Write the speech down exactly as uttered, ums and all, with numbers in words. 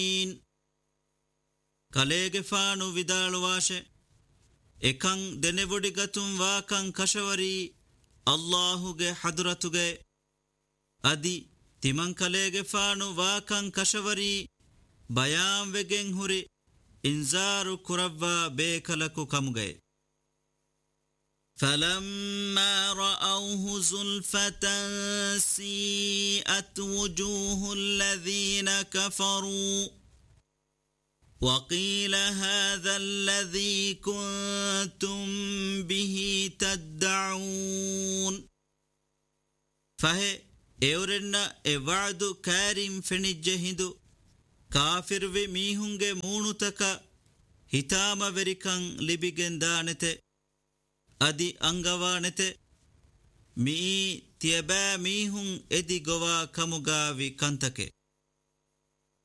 ಕಲೆಗೆ ಫಾನು ವಿದಾಳುವಾಶೆ ಎಕಂ ದೆನೆಬುಡಿಗತುಂ ವಾಕಂ ಕಶವರಿ ಅಲ್ಲಾಹುಗೆ ಹದುರತುಗೆ ಅದಿ ತಿಮಂ ಕಲೆಗೆ ಫಾನು ವಾಕಂ ಕಶವರಿ ಬಯಾಂ ವೆಗೆಂ ಹುರಿ ಇಂಜಾರು ಕುರವ್ವ ಬೇಕಲಕು ಕಮುಗೆ فلما رأوه زلفة سيئت وجوه الذين كفروا وقيل هذا الذي كنتم به تدعون فهي اورنا اوعد كريم فنجهدو كافر وي ميهunge مونتك hitama verikan libigen danete adi angawanete mi tiaba mihun edi gowa kamugavi kantake